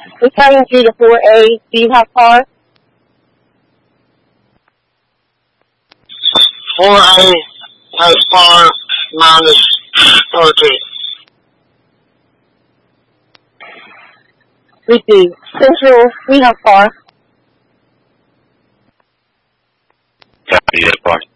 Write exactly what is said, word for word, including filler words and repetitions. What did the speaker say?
Returning to the four A, do you have car? four A has car minus thirty. Repeat. Central, we have car. Copy, yes, car.